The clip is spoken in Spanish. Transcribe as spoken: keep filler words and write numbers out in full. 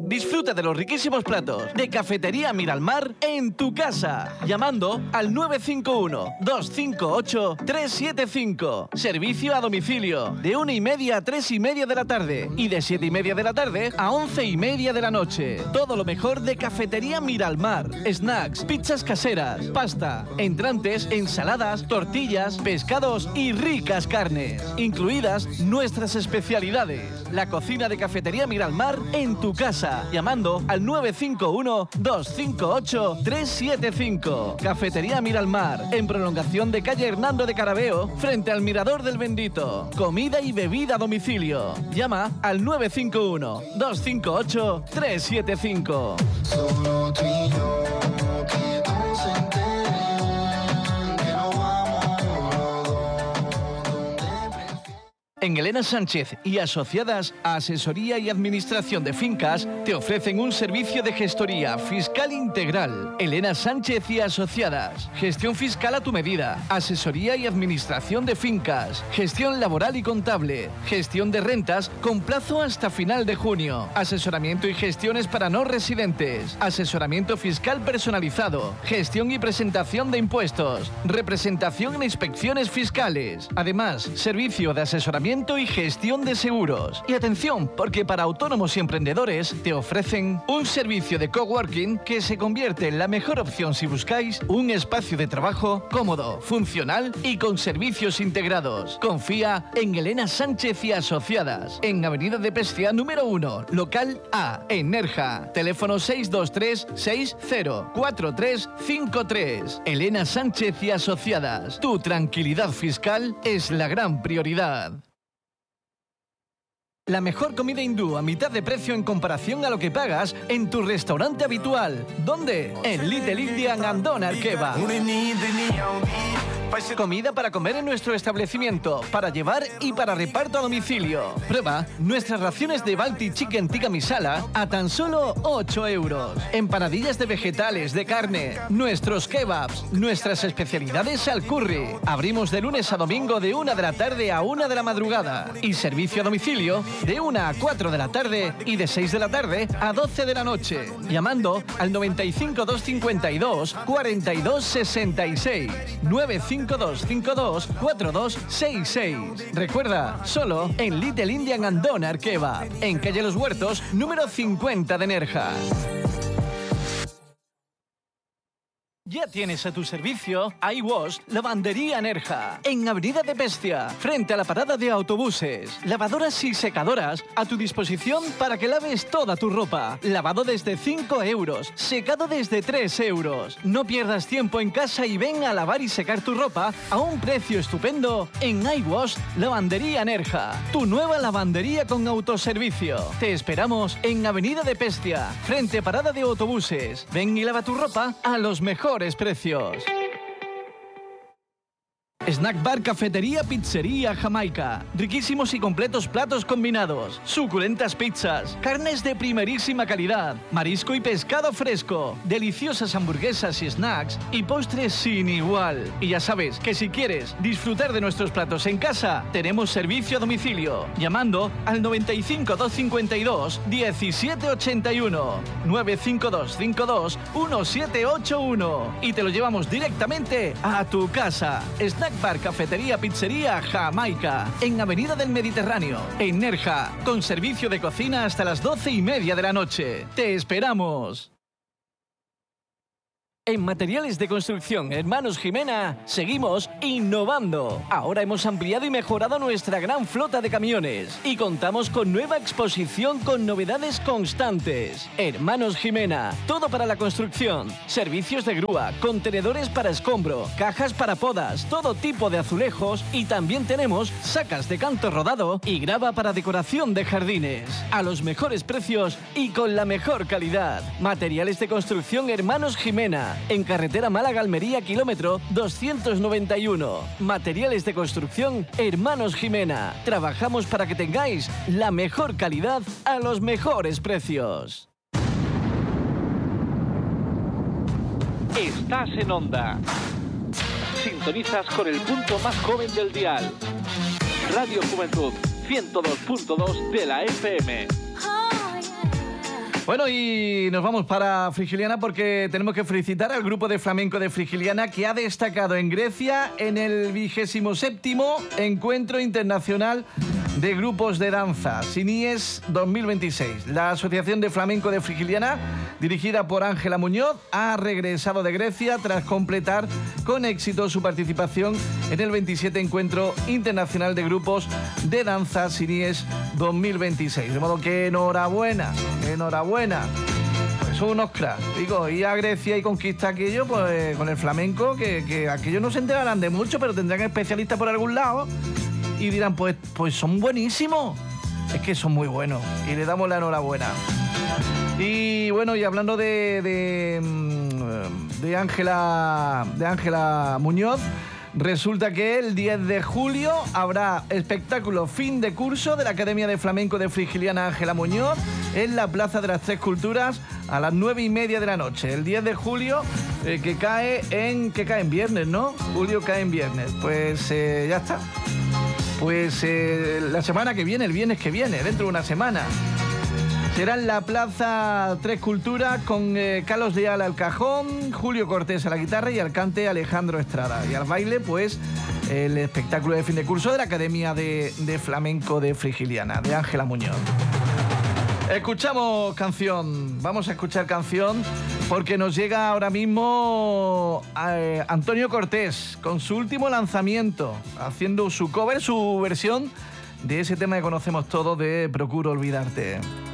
Disfruta de los riquísimos platos de Cafetería Miralmar en tu casa, llamando al nueve cinco uno, dos cinco ocho, tres siete cinco. Servicio a domicilio, de una y media a tres y media de la tarde y de siete y media de la tarde a once y media de la noche. Todo lo mejor de Cafetería Miralmar. Snacks, pizzas caseras, pasta, entrantes, ensaladas, tortillas, pescados y ricas carnes. Incluidas nuestras especialidades. La cocina de Cafetería Miralmar en tu casa, llamando al nueve cinco uno, dos cinco ocho, tres siete cinco. Cafetería Miralmar, en prolongación de calle Hernando de Carabeo, frente al Mirador del Bendito. Comida y bebida a domicilio. Llama al nueve cinco uno, dos cinco ocho, tres siete cinco. Solo tú y yo, que todos se enteren que nos vamos donde prefieres. En Elena Sánchez y Asociadas, Asesoría y Administración de Fincas, te ofrecen un servicio de gestoría fiscal integral. Elena Sánchez y Asociadas, gestión fiscal a tu medida, asesoría y administración de fincas, gestión laboral y contable, gestión de rentas con plazo hasta final de junio, asesoramiento y gestiones para no residentes, asesoramiento fiscal personalizado, gestión y presentación de impuestos, representación en inspecciones fiscales. Además, servicio de asesoramiento y gestión de seguros. Y atención, porque para autónomos y emprendedores te ofrecen un servicio de coworking que se convierte en la mejor opción si buscáis un espacio de trabajo cómodo, funcional y con servicios integrados. Confía en Elena Sánchez y Asociadas, en Avenida de Pescia número uno, local A, en Nerja. Teléfono seis dos tres, seis cero, cuatro tres cinco tres. Elena Sánchez y Asociadas. Tu tranquilidad fiscal es la gran prioridad. La mejor comida hindú a mitad de precio en comparación a lo que pagas en tu restaurante habitual. ¿Dónde? En Little Indian and Doner Kebab. Comida para comer en nuestro establecimiento, para llevar y para reparto a domicilio. Prueba nuestras raciones de Balti Chicken Tikka Masala a tan solo ocho euros. Empanadillas de vegetales, de carne, nuestros kebabs, nuestras especialidades al curry. Abrimos de lunes a domingo de una de la tarde a una de la madrugada. Y servicio a domicilio de una a cuatro de la tarde y de seis de la tarde a doce de la noche. Llamando al noventa y cinco, doscientos cincuenta y dos, cuarenta y dos sesenta y seis. nueve cinco dos cinco dos, cuatro dos seis seis. Recuerda, solo en Little Indian and Doner Kebab, en calle Los Huertos, número cincuenta de Nerja. Ya tienes a tu servicio iWash Lavandería Nerja, en Avenida de Pescia, frente a la parada de autobuses. Lavadoras y secadoras a tu disposición para que laves toda tu ropa. Lavado desde cinco euros, secado desde tres euros. No pierdas tiempo en casa y ven a lavar y secar tu ropa a un precio estupendo en iWash Lavandería Nerja, tu nueva lavandería con autoservicio. Te esperamos en Avenida de Pescia, frente a parada de autobuses. Ven y lava tu ropa a los mejores precios. Snack Bar, Cafetería, Pizzería Jamaica. Riquísimos y completos platos combinados. Suculentas pizzas. Carnes de primerísima calidad. Marisco y pescado fresco. Deliciosas hamburguesas y snacks. Y postres sin igual. Y ya sabes que si quieres disfrutar de nuestros platos en casa, tenemos servicio a domicilio. Llamando al noventa y cinco, doscientos cincuenta y dos, diecisiete ochenta y uno. nueve cinco dos cinco dos, uno siete ocho uno. Y te lo llevamos directamente a tu casa. Snack Bar, Cafetería, Pizzería Jamaica, en Avenida del Mediterráneo, en Nerja, con servicio de cocina hasta las doce y media de la noche. ¡Te esperamos! En Materiales de Construcción Hermanos Jimena, seguimos innovando. Ahora hemos ampliado y mejorado nuestra gran flota de camiones y contamos con nueva exposición con novedades constantes. Hermanos Jimena, todo para la construcción. Servicios de grúa, contenedores para escombro, cajas para podas, todo tipo de azulejos y también tenemos sacas de canto rodado y grava para decoración de jardines. A los mejores precios y con la mejor calidad. Materiales de Construcción Hermanos Jimena, en carretera Málaga-Almería, kilómetro doscientos noventa y uno. Materiales de Construcción Hermanos Jimena. Trabajamos para que tengáis la mejor calidad a los mejores precios. Estás en Onda. Sintonizas con el punto más joven del dial. Radio Juventud, ciento dos punto dos de la F M. Bueno, y nos vamos para Frigiliana porque tenemos que felicitar al grupo de flamenco de Frigiliana que ha destacado en Grecia en el vigésimo séptimo Encuentro Internacional de Grupos de Danza, Sinies dos mil veintiséis. La Asociación de Flamenco de Frigiliana, dirigida por Ángela Muñoz, ha regresado de Grecia tras completar con éxito su participación en el veintisiete Encuentro Internacional de Grupos de Danza, Sinies dos mil veintiséis. De modo que enhorabuena, enhorabuena. Pues son unos cracks. Digo, ir a Grecia y conquistar aquello, pues con el flamenco, que, que aquellos no se enterarán de mucho, pero tendrán especialistas por algún lado. Y dirán, pues, pues son buenísimos. Es que son muy buenos. Y le damos la enhorabuena. Y bueno, y hablando de de Ángela de Ángela Muñoz, resulta que el diez de julio habrá espectáculo fin de curso de la Academia de Flamenco de Frigiliana Ángela Muñoz en la Plaza de las Tres Culturas a las nueve y media de la noche. El diez de julio, eh, que cae en que cae en viernes, ¿no? Julio cae en viernes. Pues eh, ya está. Pues eh, la semana que viene, el viernes que viene, dentro de una semana, será en la Plaza Tres Culturas con eh, Carlos Leal al cajón, Julio Cortés a la guitarra y al cante Alejandro Estrada. Y al baile, pues, el espectáculo de fin de curso de la Academia de, de Flamenco de Frigiliana, de Ángela Muñoz. Escuchamos canción, vamos a escuchar canción porque nos llega ahora mismo eh, Antonio Cortés con su último lanzamiento, haciendo su cover, su versión de ese tema que conocemos todos de Procuro Olvidarte.